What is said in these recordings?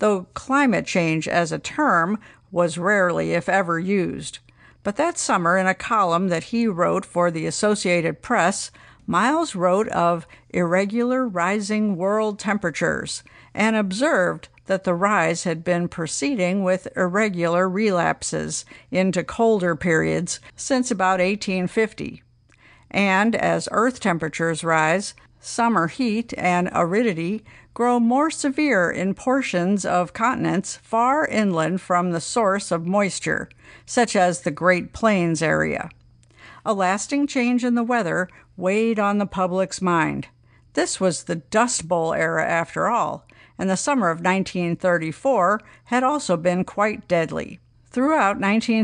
though climate change as a term was rarely, if ever, used. But that summer, in a column that he wrote for the Associated Press, Miles wrote of irregular rising world temperatures and observed that the rise had been proceeding with irregular relapses into colder periods since about 1850. And as Earth temperatures rise, summer heat and aridity grow more severe in portions of continents far inland from the source of moisture, such as the Great Plains area. A lasting change in the weather weighed on the public's mind. This was the Dust Bowl era after all, and the summer of 1934 had also been quite deadly. Throughout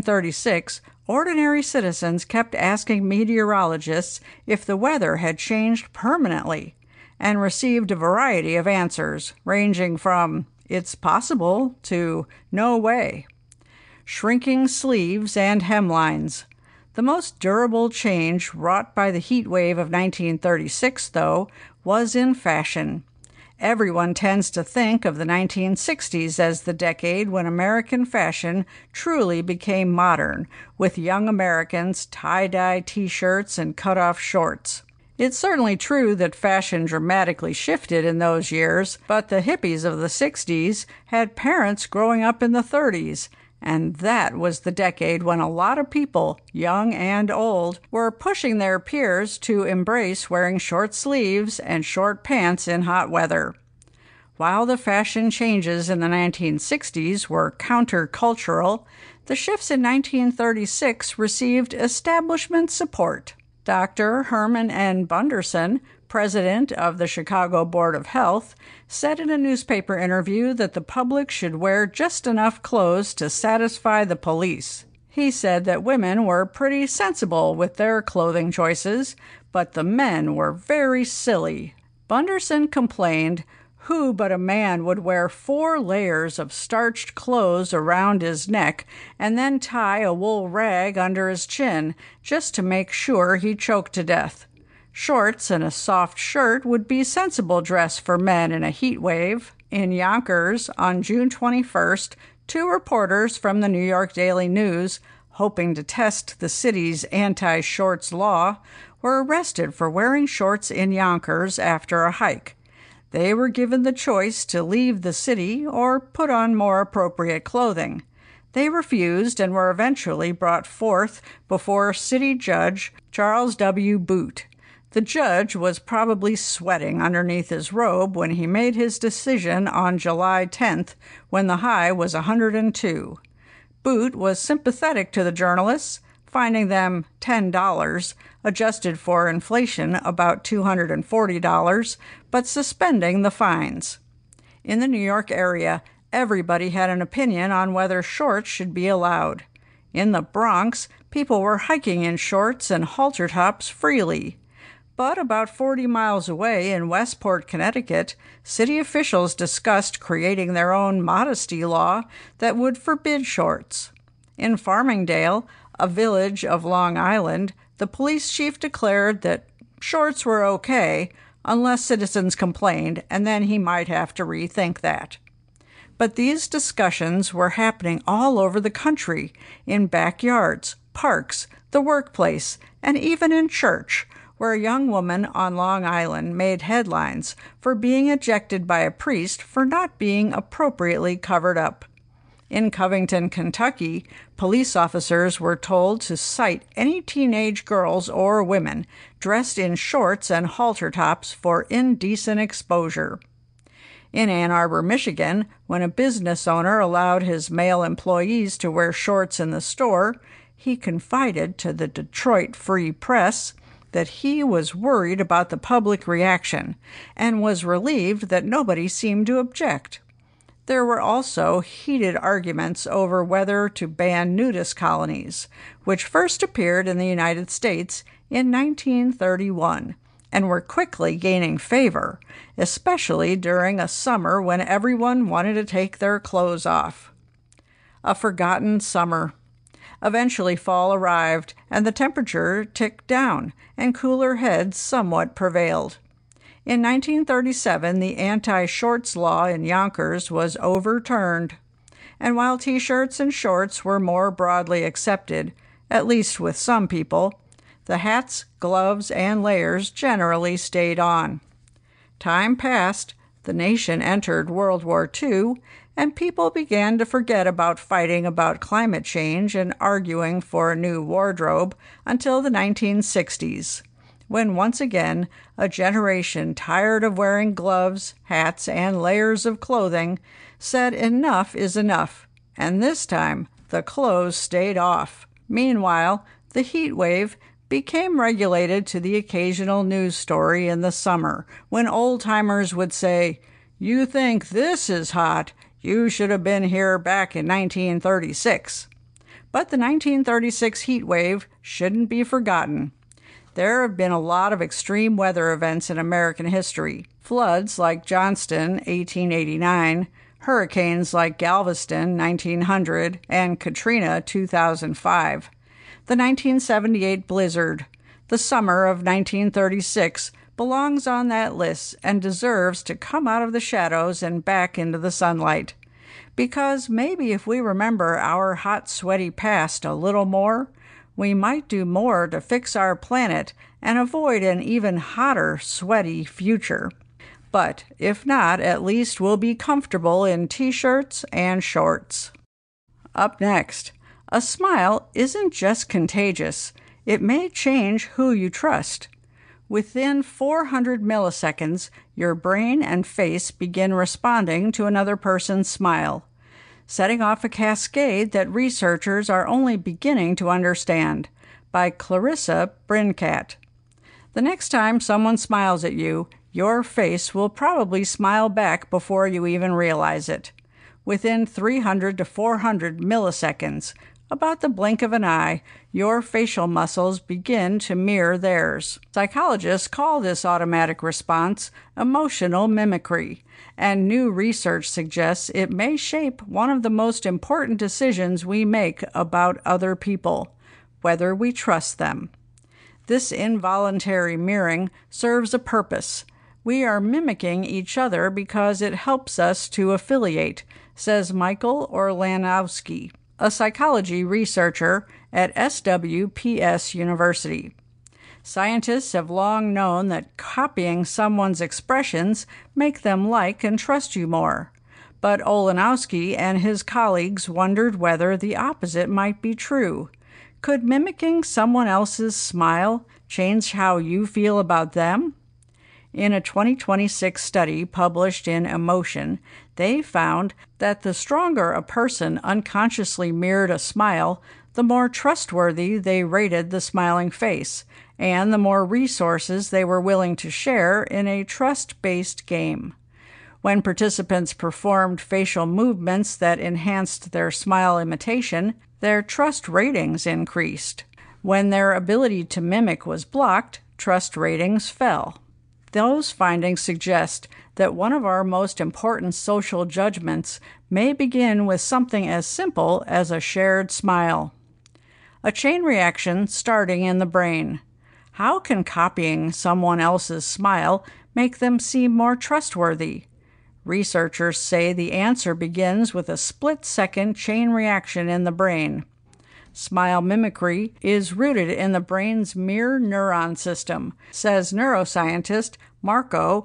1936, ordinary citizens kept asking meteorologists if the weather had changed permanently, and received a variety of answers, ranging from "it's possible" to "no way." Shrinking sleeves and hemlines. The most durable change wrought by the heat wave of 1936, though, was in fashion. Everyone tends to think of the 1960s as the decade when American fashion truly became modern, with young Americans tie-dye t-shirts and cut-off shorts. It's certainly true that fashion dramatically shifted in those years, but the hippies of the 60s had parents growing up in the 30s, and that was the decade when a lot of people, young and old, were pushing their peers to embrace wearing short sleeves and short pants in hot weather. While the fashion changes in the 1960s were countercultural, the shifts in 1936 received establishment support. Dr. Herman N. Bunderson, president of the Chicago Board of Health, said in a newspaper interview that the public should wear just enough clothes to satisfy the police. He said that women were pretty sensible with their clothing choices, but the men were very silly. Bunderson complained, "Who but a man would wear 4 layers of starched clothes around his neck and then tie a wool rag under his chin just to make sure he choked to death? Shorts and a soft shirt would be sensible dress for men in a heat wave." In Yonkers, on June 21st, 2 reporters from the New York Daily News, hoping to test the city's anti-shorts law, were arrested for wearing shorts in Yonkers after a hike. They were given the choice to leave the city or put on more appropriate clothing. They refused and were eventually brought forth before City Judge Charles W. Boot. The judge was probably sweating underneath his robe when he made his decision on July 10th, when the high was 102. Boot was sympathetic to the journalists, finding them $10, adjusted for inflation about $240, but suspending the fines. In the New York area, everybody had an opinion on whether shorts should be allowed. In the Bronx, people were hiking in shorts and halter tops freely. But about 40 miles away in Westport, Connecticut, city officials discussed creating their own modesty law that would forbid shorts. In Farmingdale, a village of Long Island, the police chief declared that shorts were okay unless citizens complained, and then he might have to rethink that. But these discussions were happening all over the country, in backyards, parks, the workplace, and even in church, where a young woman on Long Island made headlines for being ejected by a priest for not being appropriately covered up. In Covington, Kentucky, police officers were told to cite any teenage girls or women dressed in shorts and halter tops for indecent exposure. In Ann Arbor, Michigan, when a business owner allowed his male employees to wear shorts in the store, he confided to the Detroit Free Press that he was worried about the public reaction and was relieved that nobody seemed to object. There were also heated arguments over whether to ban nudist colonies, which first appeared in the United States in 1931 and were quickly gaining favor, especially during a summer when everyone wanted to take their clothes off. A forgotten summer. Eventually fall arrived, and the temperature ticked down, and cooler heads somewhat prevailed. In 1937, the anti-shorts law in Yonkers was overturned. And while t-shirts and shorts were more broadly accepted, at least with some people, the hats, gloves, and layers generally stayed on. Time passed, the nation entered World War II, and people began to forget about fighting about climate change and arguing for a new wardrobe until the 1960s, when once again a generation tired of wearing gloves, hats, and layers of clothing said enough is enough, and this time the clothes stayed off. Meanwhile, the heat wave became regulated to the occasional news story in the summer, when old-timers would say, "You think this is hot? You should have been here back in 1936. But the 1936 heat wave shouldn't be forgotten. There have been a lot of extreme weather events in American history. Floods like Johnston, 1889, hurricanes like Galveston, 1900, and Katrina, 2005. The 1978 blizzard, the summer of 1936, belongs on that list and deserves to come out of the shadows and back into the sunlight. Because maybe if we remember our hot, sweaty past a little more, we might do more to fix our planet and avoid an even hotter, sweaty future. But if not, at least we'll be comfortable in t-shirts and shorts. Up next, a smile isn't just contagious. It may change who you trust. Within 400 milliseconds, your brain and face begin responding to another person's smile, setting off a cascade that researchers are only beginning to understand. By Clarissa Brincat. The next time someone smiles at you, your face will probably smile back before you even realize it. Within 300 to 400 milliseconds, about the blink of an eye, your facial muscles begin to mirror theirs. Psychologists call this automatic response emotional mimicry, and new research suggests it may shape one of the most important decisions we make about other people, whether we trust them. This involuntary mirroring serves a purpose. We are mimicking each other because it helps us to affiliate, says Michael Orlanowski, a psychology researcher at SWPS University. Scientists have long known that copying someone's expressions make them like and trust you more. But Orlanowski and his colleagues wondered whether the opposite might be true. Could mimicking someone else's smile change how you feel about them? In a 2026 study published in Emotion, they found that the stronger a person unconsciously mirrored a smile, the more trustworthy they rated the smiling face, and the more resources they were willing to share in a trust-based game. When participants performed facial movements that enhanced their smile imitation, their trust ratings increased. When their ability to mimic was blocked, trust ratings fell. Those findings suggest that one of our most important social judgments may begin with something as simple as a shared smile. A chain reaction starting in the brain. How can copying someone else's smile make them seem more trustworthy? Researchers say the answer begins with a split-second chain reaction in the brain. Smile mimicry is rooted in the brain's mirror neuron system, says neuroscientist Marco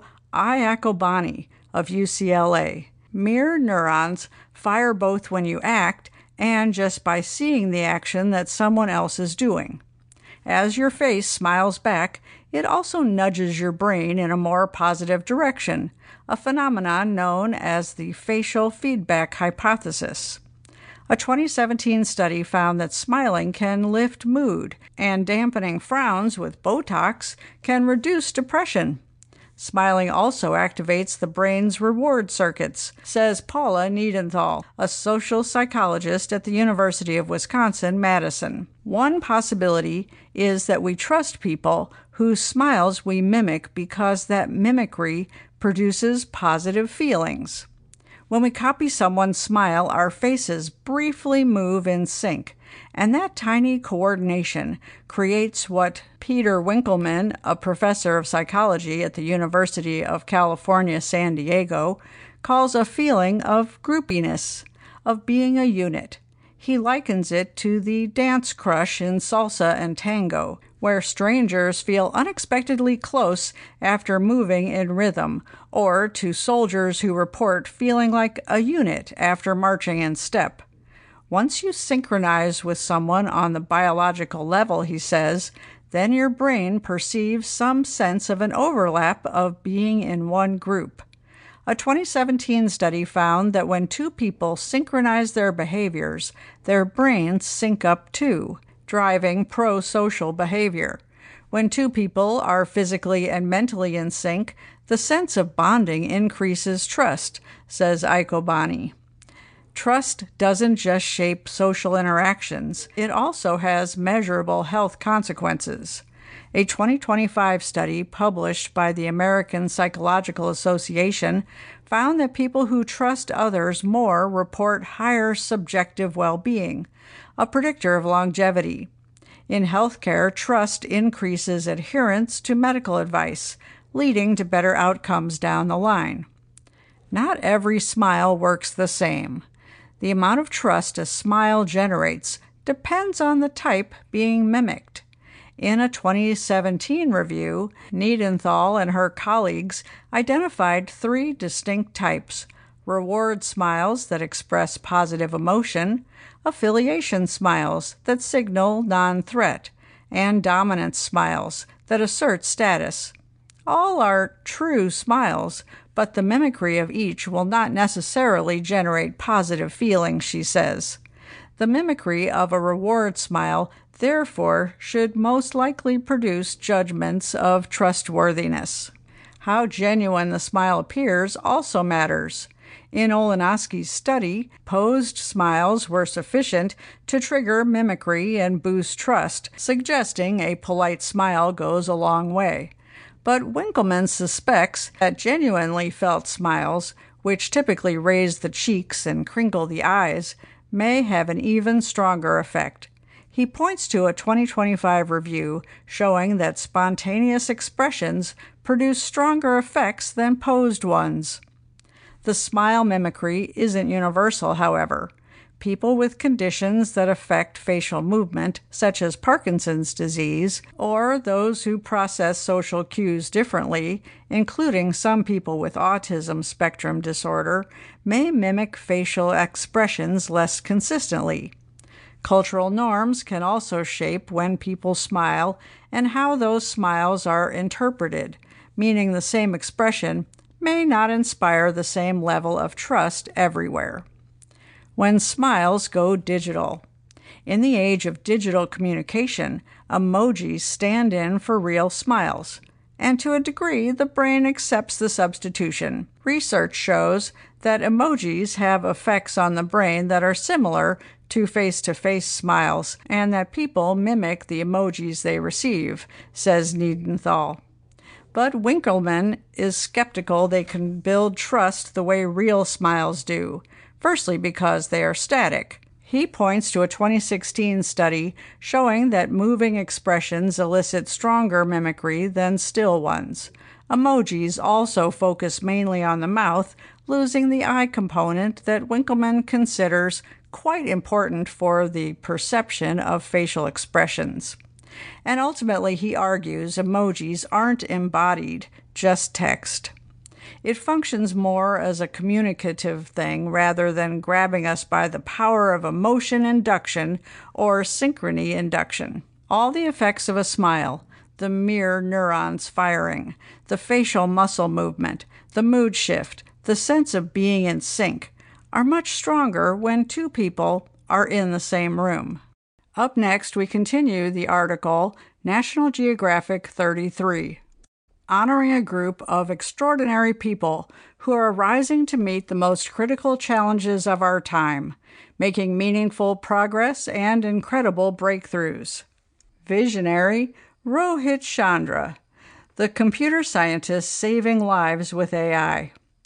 Iacoboni of UCLA. Mirror neurons fire both when you act and just by seeing the action that someone else is doing. As your face smiles back, it also nudges your brain in a more positive direction, a phenomenon known as the facial feedback hypothesis. A 2017 study found that smiling can lift mood, and dampening frowns with Botox can reduce depression. Smiling also activates the brain's reward circuits, says Paula Niedenthal, a social psychologist at the University of Wisconsin-Madison. One possibility is that we trust people whose smiles we mimic because that mimicry produces positive feelings. When we copy someone's smile, our faces briefly move in sync, and that tiny coordination creates what Peter Winkelmann, a professor of psychology at the University of California, San Diego, calls a feeling of groupiness, of being a unit. He likens it to the dance crush in salsa and tango, where strangers feel unexpectedly close after moving in rhythm, or to soldiers who report feeling like a unit after marching in step. Once you synchronize with someone on the biological level, he says, then your brain perceives some sense of an overlap of being in one group. A 2017 study found that when two people synchronize their behaviors, their brains sync up too, driving pro-social behavior. When two people are physically and mentally in sync, the sense of bonding increases trust, says Icobani. Trust doesn't just shape social interactions, it also has measurable health consequences. A 2025 study published by the American Psychological Association found that people who trust others more report higher subjective well-being, a predictor of longevity. In healthcare, trust increases adherence to medical advice, leading to better outcomes down the line. Not every smile works the same. The amount of trust a smile generates depends on the type being mimicked. In a 2017 review, Niedenthal and her colleagues identified 3 distinct types: reward smiles that express positive emotion, affiliation smiles that signal non-threat, and dominance smiles that assert status. All are true smiles, but the mimicry of each will not necessarily generate positive feelings, she says. The mimicry of a reward smile therefore should most likely produce judgments of trustworthiness. How genuine the smile appears also matters. In Olenoski's study, posed smiles were sufficient to trigger mimicry and boost trust, suggesting a polite smile goes a long way. But Winkelmann suspects that genuinely felt smiles, which typically raise the cheeks and crinkle the eyes, may have an even stronger effect. He points to a 2025 review showing that spontaneous expressions produce stronger effects than posed ones. The smile mimicry isn't universal, however. People with conditions that affect facial movement, such as Parkinson's disease, or those who process social cues differently, including some people with autism spectrum disorder, may mimic facial expressions less consistently. Cultural norms can also shape when people smile and how those smiles are interpreted, meaning the same expression may not inspire the same level of trust everywhere. When smiles go digital. In the age of digital communication, emojis stand in for real smiles, and to a degree, the brain accepts the substitution. Research shows that emojis have effects on the brain that are similar to face-to-face smiles, and that people mimic the emojis they receive, says Niedenthal. But Winkelmann is skeptical they can build trust the way real smiles do, firstly because they are static. He points to a 2016 study showing that moving expressions elicit stronger mimicry than still ones. Emojis also focus mainly on the mouth, losing the eye component that Winkelmann considers quite important for the perception of facial expressions. And ultimately, he argues emojis aren't embodied, just text. It functions more as a communicative thing rather than grabbing us by the power of emotion induction or synchrony induction. All the effects of a smile, the mirror neurons firing, the facial muscle movement, the mood shift, the sense of being in sync, are much stronger when two people are in the same room. Up next, we continue the article National Geographic 33. Honoring a group of extraordinary people who are rising to meet the most critical challenges of our time, making meaningful progress and incredible breakthroughs. Visionary Rohit Chandra, the computer scientist saving lives with AI.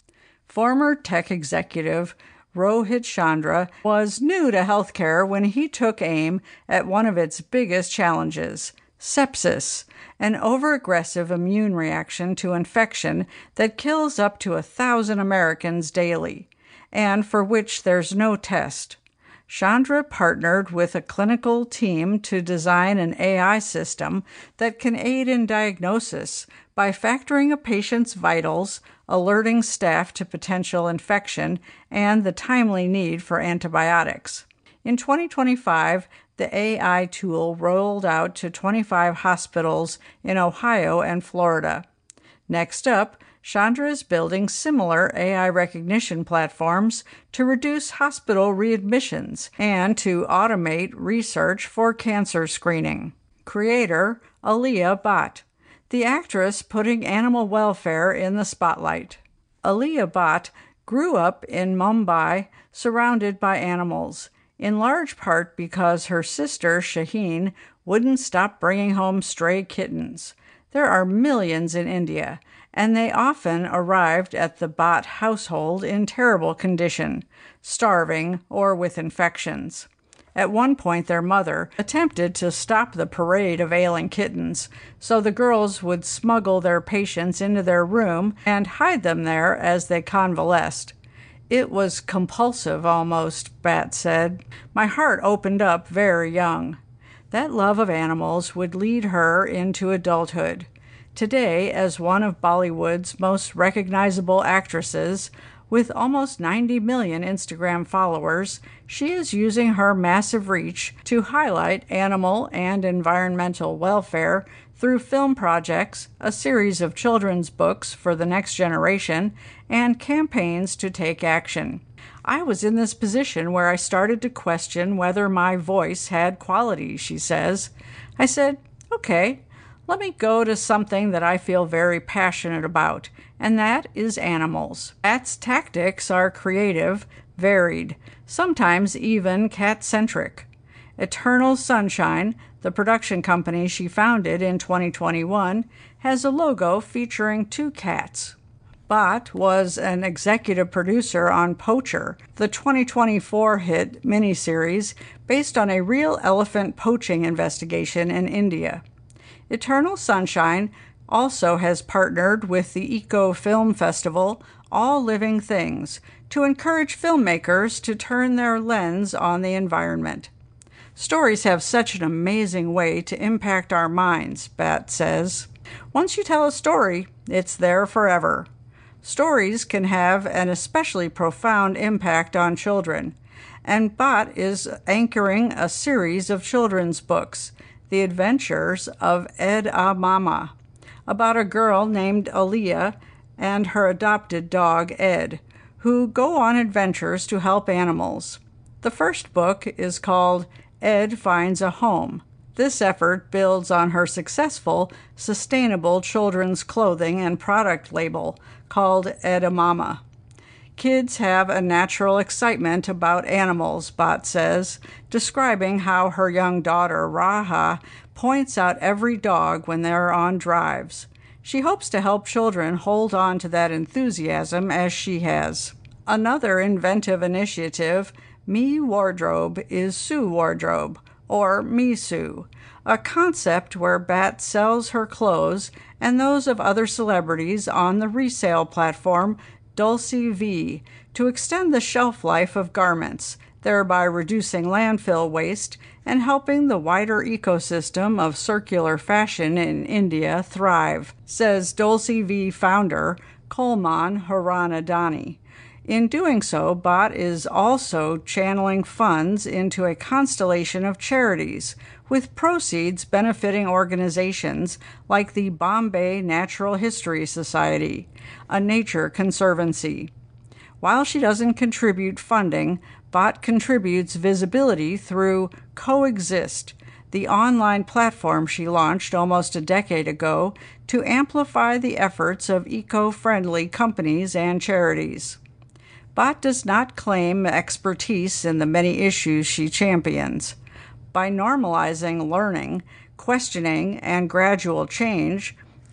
Former tech executive Rohit Chandra was new to healthcare when he took aim at one of its biggest challenges, sepsis, an overaggressive immune reaction to infection that kills up to 1,000 Americans daily, and for which there's no test. Chandra partnered with a clinical team to design an AI system that can aid in diagnosis by factoring a patient's vitals, alerting staff to potential infection, and the timely need for antibiotics. In 2025, the AI tool rolled out to 25 hospitals in Ohio and Florida. Next up, Chandra is building similar AI recognition platforms to reduce hospital readmissions and to automate research for cancer screening. Creator Alia Bhatt, the actress putting animal welfare in the spotlight. Alia Bhatt grew up in Mumbai surrounded by animals, in large part because her sister Shaheen wouldn't stop bringing home stray kittens. There are millions in India, and they often arrived at the Bhatt household in terrible condition, starving or with infections. At one point, their mother attempted to stop the parade of ailing kittens, so the girls would smuggle their patients into their room and hide them there as they convalesced. It was compulsive almost, Bhatt said. My heart opened up very young. That love of animals would lead her into adulthood. Today, as one of Bollywood's most recognizable actresses, with almost 90 million Instagram followers, she is using her massive reach to highlight animal and environmental welfare through film projects, a series of children's books for the next generation, and campaigns to take action. I was in this position where I started to question whether my voice had quality, she says. I said, okay, let me go to something that I feel very passionate about, and that is animals. Bhatt's tactics are creative, varied, sometimes even cat-centric. Eternal Sunshine, the production company she founded in 2021, has a logo featuring 2 cats. Bhatt was an executive producer on Poacher, the 2024 hit miniseries based on a real elephant poaching investigation in India. Eternal Sunshine also has partnered with the Eco Film Festival, All Living Things, to encourage filmmakers to turn their lens on the environment. Stories have such an amazing way to impact our minds, Bhatt says. Once you tell a story, it's there forever. Stories can have an especially profound impact on children, and Bhatt is anchoring a series of children's books, The Adventures of Ed-A-Mama, about a girl named Alia and her adopted dog Ed, who go on adventures to help animals. The first book is called Ed Finds a Home. This effort builds on her successful, sustainable children's clothing and product label called Ed-A-Mama. Kids have a natural excitement about animals, Bhatt says, describing how her young daughter, Raha, points out every dog when they're on drives. She hopes to help children hold on to that enthusiasm as she has. Another inventive initiative, Me Wardrobe, is Sue Wardrobe, or Me Sue, a concept where Bhatt sells her clothes and those of other celebrities on the resale platform Dulce V to extend the shelf life of garments, thereby reducing landfill waste and helping the wider ecosystem of circular fashion in India thrive, says Dulce V founder Kulman Haranadani. In doing so, Bhatt is also channeling funds into a constellation of charities, with proceeds benefiting organizations like the Bombay Natural History Society, a nature conservancy. While she doesn't contribute funding, Bhatt contributes visibility through Coexist, the online platform she launched almost a decade ago to amplify the efforts of eco-friendly companies and charities. Bhatt does not claim expertise in the many issues she champions. By normalizing learning, questioning, and gradual change,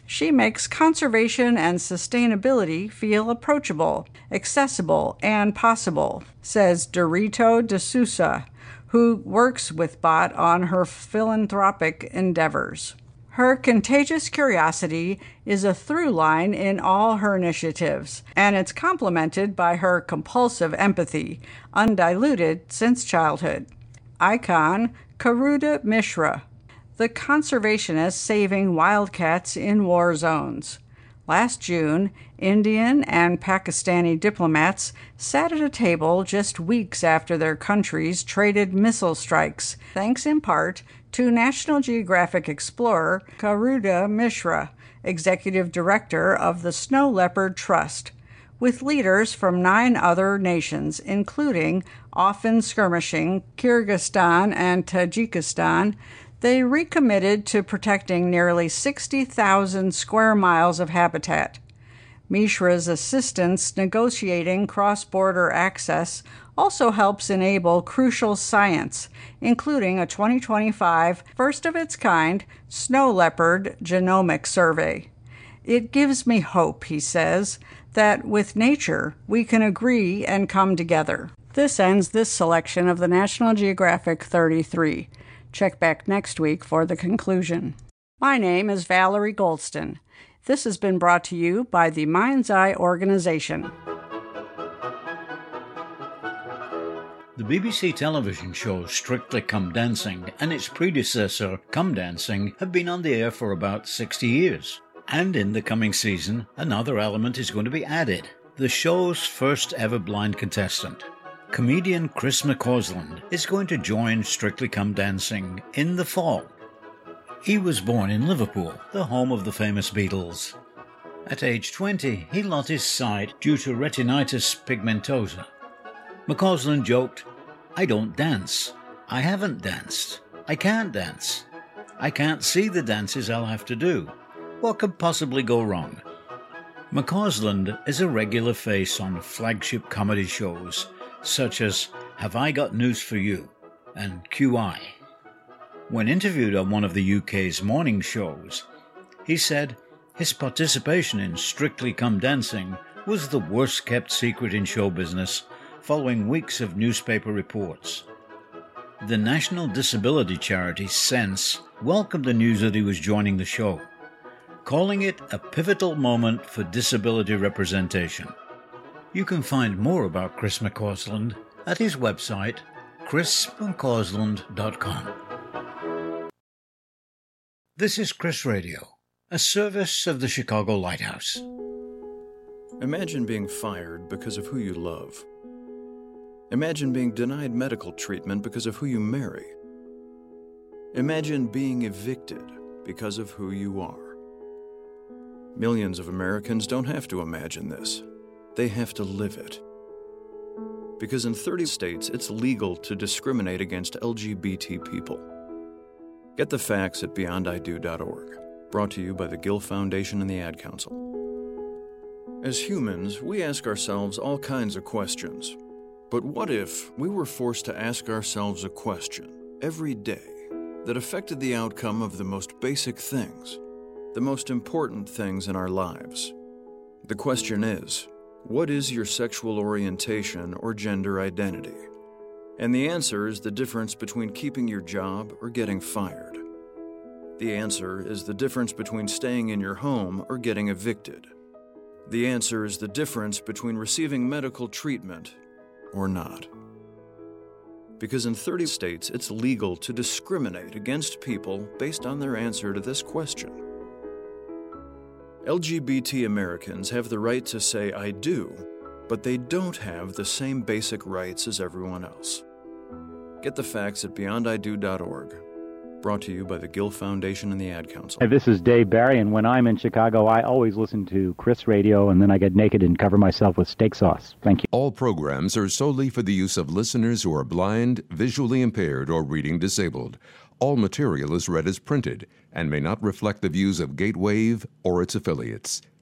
She makes conservation and sustainability feel approachable, accessible, and possible, says Dorito de Sousa, who works with BOT on her philanthropic endeavors. Her contagious curiosity is a through line in all her initiatives, and it's complemented by her compulsive empathy, undiluted since childhood. Icon Karuda Mishra, the conservationist saving wildcats in war zones. Last June, Indian and Pakistani diplomats sat at a table just weeks after their countries traded missile strikes, thanks in part to National Geographic explorer Karuda Mishra, executive director of the Snow Leopard Trust, with leaders from 9 other nations, including often skirmishing Kyrgyzstan and Tajikistan. They recommitted to protecting nearly 60,000 square miles of habitat. Mishra's assistance negotiating cross-border access also helps enable crucial science, including a 2025 first-of-its-kind snow leopard genomic survey. It gives me hope, he says, that with nature we can agree and come together. This ends this selection of the National Geographic 33. Check back next week for the conclusion. My name is Valerie Goldston. This has been brought to you by the Mind's Eye Organization. The BBC television show Strictly Come Dancing and its predecessor Come Dancing have been on the air for about 60 years. And in the coming season, another element is going to be added. The show's first ever blind contestant, comedian Chris McCausland, is going to join Strictly Come Dancing in the fall. He was born in Liverpool, the home of the famous Beatles. At age 20, he lost his sight due to retinitis pigmentosa. McCausland joked, "I don't dance. I haven't danced. I can't dance. I can't see the dances I'll have to do. What could possibly go wrong?" McCausland is a regular face on flagship comedy shows such as Have I Got News for You and QI. When interviewed on one of the UK's morning shows, he said his participation in Strictly Come Dancing was the worst kept secret in show business, following weeks of newspaper reports. The national disability charity Sense welcomed the news that he was joining the show, calling it a pivotal moment for disability representation. You can find more about Chris McCausland at his website, chrismccausland.com. This is Chris Radio, a service of the Chicago Lighthouse. Imagine being fired because of who you love. Imagine being denied medical treatment because of who you marry. Imagine being evicted because of who you are. Millions of Americans don't have to imagine this. They have to live it. Because in 30 states, it's legal to discriminate against LGBT people. Get the facts at beyondido.org. Brought to you by the Gill Foundation and the Ad Council. As humans, we ask ourselves all kinds of questions. But what if we were forced to ask ourselves a question every day that affected the outcome of the most basic things, the most important things in our lives? The question is, what is your sexual orientation or gender identity? And the answer is the difference between keeping your job or getting fired. The answer is the difference between staying in your home or getting evicted. The answer is the difference between receiving medical treatment or not. Because in 30 states, it's legal to discriminate against people based on their answer to this question. LGBT Americans have the right to say I do, but they don't have the same basic rights as everyone else. Get the facts at beyondido.org. Brought to you by the Gill Foundation and the Ad Council. Hey, this is Dave Barry, and when I'm in Chicago, I always listen to Chris Radio, and then I get naked and cover myself with steak sauce. Thank you. All programs are solely for the use of listeners who are blind, visually impaired, or reading disabled. All material is read as printed and may not reflect the views of Gatewave or its affiliates.